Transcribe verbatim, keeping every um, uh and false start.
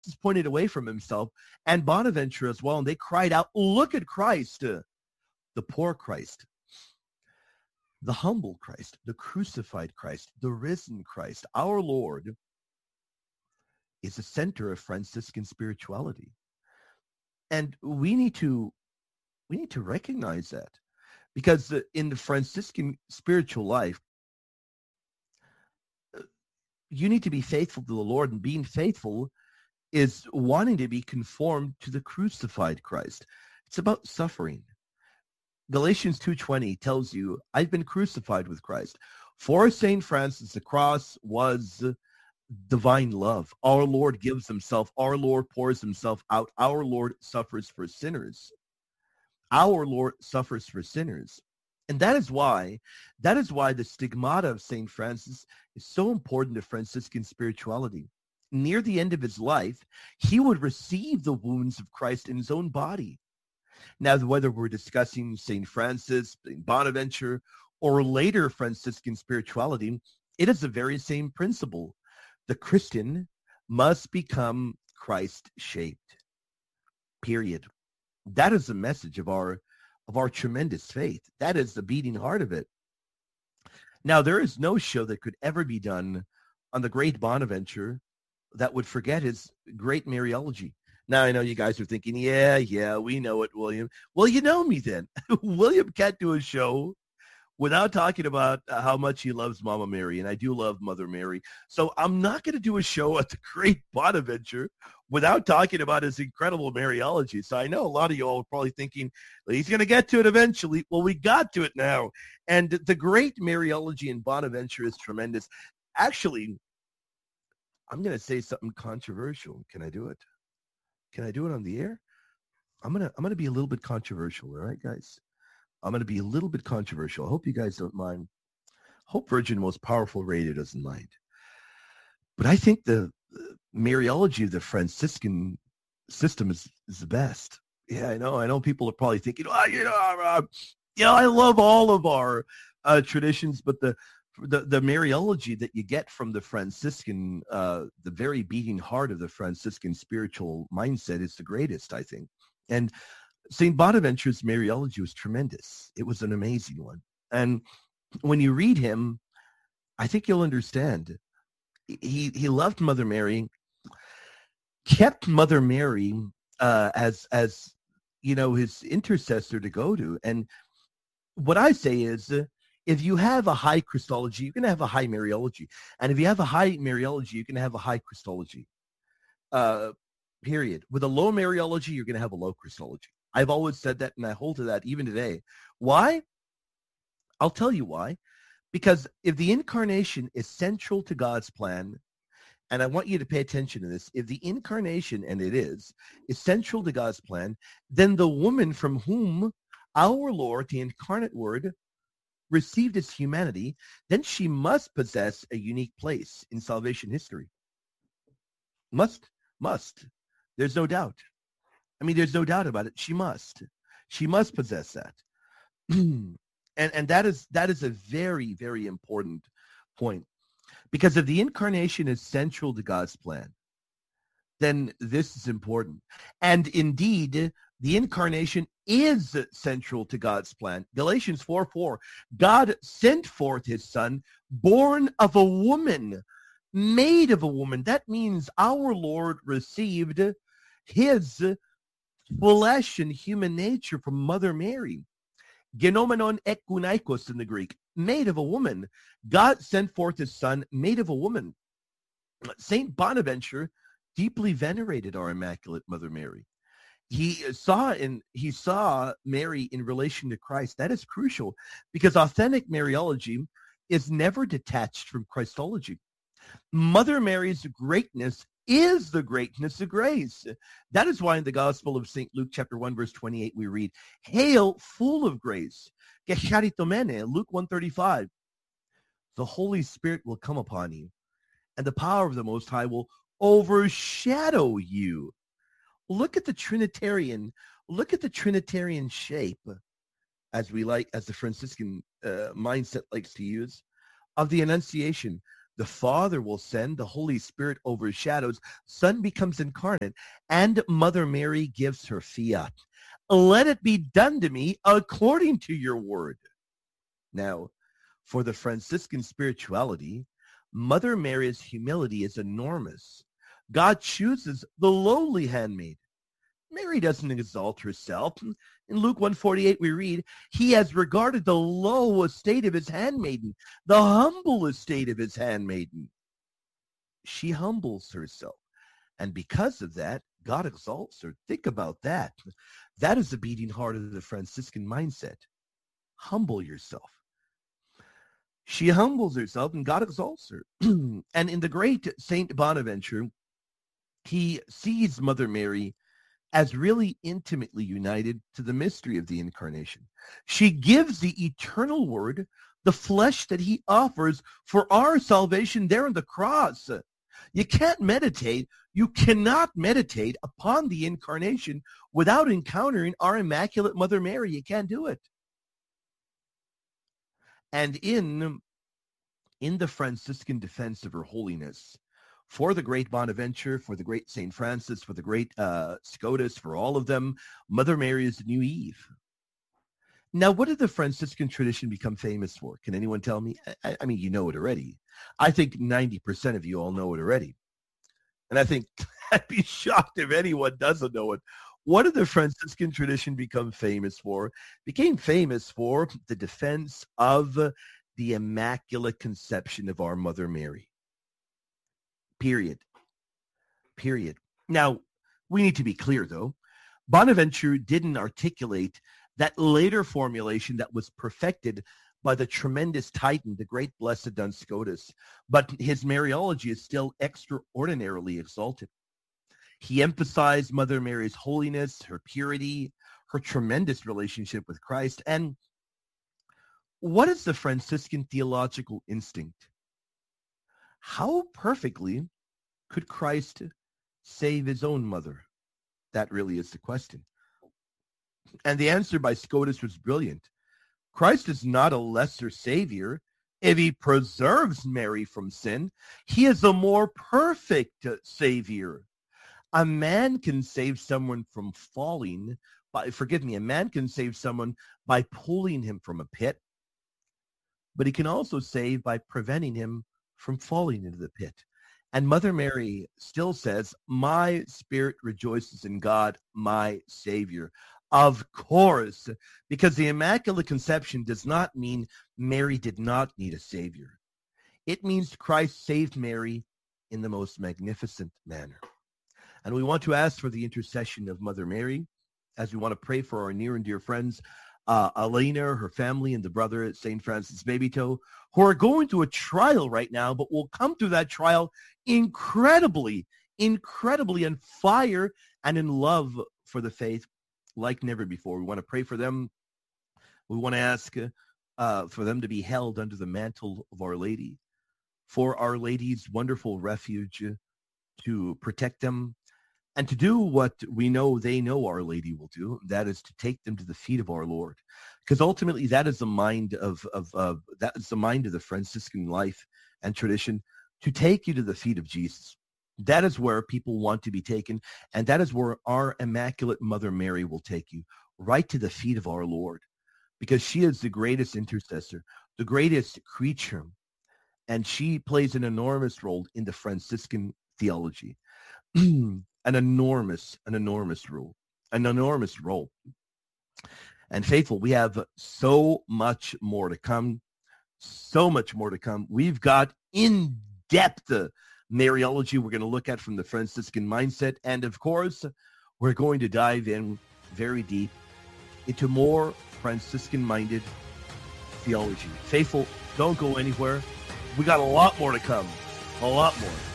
pointed away from himself, and Bonaventure as well, and they cried out, look at Christ, uh, the poor Christ, the humble Christ, the crucified Christ, the risen Christ. Our Lord is the center of Franciscan spirituality. And we need to we need to recognize that, because in the Franciscan spiritual life, you need to be faithful to the Lord, and being faithful is wanting to be conformed to the crucified Christ. It's about suffering. Galatians two twenty tells you, I've been crucified with Christ. For Saint Francis, the cross was divine love. Our Lord gives himself. Our Lord pours himself out. Our Lord suffers for sinners. Our Lord suffers for sinners. And that is why, that is why the stigmata of Saint Francis is so important to Franciscan spirituality. Near the end of his life, he would receive the wounds of Christ in his own body. Now, whether we're discussing Saint Francis, Saint Bonaventure, or later Franciscan spirituality, it is the very same principle. The Christian must become Christ-shaped. Period. That is the message of our of our tremendous faith. That is the beating heart of it. Now, there is no show that could ever be done on the great Bonaventure that would forget his great Mariology. Now, I know you guys are thinking, yeah, yeah, we know it, William. Well, you know me then. William can't do a show without talking about how much he loves Mama Mary, and I do love Mother Mary. So I'm not going to do a show at the great Bonaventure without talking about his incredible Mariology. So I know a lot of you all are probably thinking, well, he's going to get to it eventually. Well, we got to it now. And the great Mariology in Bonaventure is tremendous. Actually, I'm going to say something controversial. Can I do it? Can I do it on the air? I'm going to I'm going to be a little bit controversial, all right, guys? I'm going to be a little bit controversial. I hope you guys don't mind. Hope Virgin Most Powerful Radio doesn't mind. But I think the Mariology of the Franciscan system is, is the best. Yeah, I know. I know people are probably thinking, oh, you know, uh, you know, I love all of our uh, traditions, but the the the Mariology that you get from the Franciscan, uh, the very beating heart of the Franciscan spiritual mindset is the greatest, I think. And Saint Bonaventure's Mariology was tremendous. It was an amazing one. And when you read him, I think you'll understand. He he loved Mother Mary, kept Mother Mary uh, as as you know his intercessor to go to. And what I say is, uh, if you have a high Christology, you're going to have a high Mariology, and if you have a high Mariology, you're going to have a high Christology. Uh, period. With a low Mariology, you're going to have a low Christology. I've always said that, and I hold to that even today. Why? I'll tell you why. Because if the incarnation is central to God's plan, and I want you to pay attention to this, if the incarnation, and it is, is central to God's plan, then the woman from whom our Lord, the incarnate Word, received his humanity, then she must possess a unique place in salvation history. Must, must. There's no doubt. I mean, there's no doubt about it. She must. She must possess that. and and that is that is a very, very important point. Because if the incarnation is central to God's plan, then this is important. And indeed, the incarnation is central to God's plan. Galatians four four, God sent forth his son, born of a woman, made of a woman. That means our Lord received his flesh and human nature from Mother Mary. Genomenon ekunaikos in the Greek, made of a woman. God sent forth his son, made of a woman. Saint Bonaventure deeply venerated our Immaculate Mother Mary. He saw in he saw Mary in relation to Christ. That is crucial, because authentic Mariology is never detached from Christology. Mother Mary's greatness is the greatness of grace. That is why in the Gospel of Saint Luke, chapter one, verse twenty-eight, we read, "Hail, full of grace, gecharitomene," Luke one thirty-five. The Holy Spirit will come upon you, and the power of the Most High will overshadow you. Look at the Trinitarian, look at the Trinitarian shape, as we like, as the Franciscan uh, mindset likes to use, of the Annunciation. The Father will send, the Holy Spirit overshadows, Son becomes incarnate, and Mother Mary gives her fiat. Let it be done to me according to your word. Now, for the Franciscan spirituality, Mother Mary's humility is enormous. God chooses the lowly handmaid. Mary doesn't exalt herself. In Luke one forty-eight, we read, he has regarded the low estate of his handmaiden, the humble estate of his handmaiden. She humbles herself. And because of that, God exalts her. Think about that. That is the beating heart of the Franciscan mindset. Humble yourself. She humbles herself and God exalts her. And in the great Saint Bonaventure, he sees Mother Mary as really intimately united to the mystery of the incarnation. She gives the eternal word, the flesh that he offers for our salvation there on the cross. You can't meditate, you cannot meditate upon the incarnation without encountering our Immaculate Mother Mary. You can't do it. And in, in the Franciscan defense of her holiness, for the great Bonaventure, for the great Saint Francis, for the great uh, Scotus, for all of them, Mother Mary is the new Eve. Now, what did the Franciscan tradition become famous for? Can anyone tell me? I, I mean, you know it already. I think ninety percent of you all know it already. And I think I'd be shocked if anyone doesn't know it. What did the Franciscan tradition become famous for? It became famous for the defense of the Immaculate Conception of our Mother Mary. Period. Period. Now, we need to be clear, though. Bonaventure didn't articulate that later formulation that was perfected by the tremendous Titan, the great blessed Duns Scotus, but his Mariology is still extraordinarily exalted. He emphasized Mother Mary's holiness, her purity, her tremendous relationship with Christ. And what is the Franciscan theological instinct? How perfectly could Christ save his own mother? That really is the question. And the answer by Scotus was brilliant. Christ is not a lesser Savior if he preserves Mary from sin. He is a more perfect Savior. A man can save someone from falling, by, forgive me, a man can save someone by pulling him from a pit, but he can also save by preventing him from falling into the pit. And Mother Mary still says, my spirit rejoices in God, my Savior. Of course, because the Immaculate Conception does not mean Mary did not need a Savior. It means Christ saved Mary in the most magnificent manner. And we want to ask for the intercession of Mother Mary, as we want to pray for our near and dear friends, uh, Elena, her family, and the brother at Saint Francis Babytoe, who are going through a trial right now, but will come through that trial incredibly, incredibly on fire and in love for the faith like never before. We want to pray for them. We want to ask uh, for them to be held under the mantle of Our Lady, for Our Lady's wonderful refuge to protect them, and to do what we know they know Our Lady will do, that is to take them to the feet of our Lord. Because ultimately that is the mind of, of, of that is the mind of the Franciscan life and tradition, to take you to the feet of Jesus. That is where people want to be taken, and that is where our Immaculate Mother Mary will take you, right to the feet of our Lord, because she is the greatest intercessor, the greatest creature, and she plays an enormous role in the Franciscan theology. An enormous, an enormous role, an enormous role. And faithful, we have so much more to come, so much more to come. We've got in-depth Mariology we're going to look at from the Franciscan mindset. And of course, we're going to dive in very deep into more Franciscan-minded theology. Faithful, don't go anywhere. We got a lot more to come, a lot more.